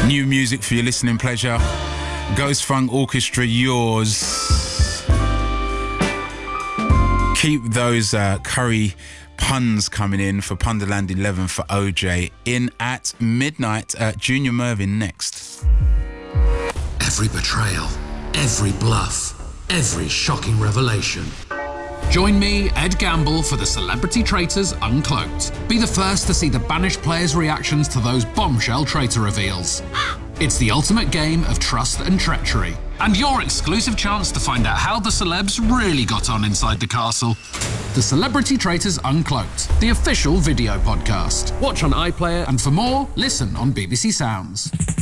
New music for your listening pleasure. Ghost Funk Orchestra, yours. Keep those curry puns coming in for Punderland 11 for OJ. In at midnight, Junior Murvin next. Every betrayal, every bluff, every shocking revelation. Join me, Ed Gamble, for the Celebrity Traitors Uncloaked. Be the first to see the banished players' reactions to those bombshell traitor reveals. It's the ultimate game of trust and treachery, and your exclusive chance to find out how the celebs really got on inside the castle. The Celebrity Traitors Uncloaked, the official video podcast. Watch on iPlayer, and for more, listen on BBC Sounds.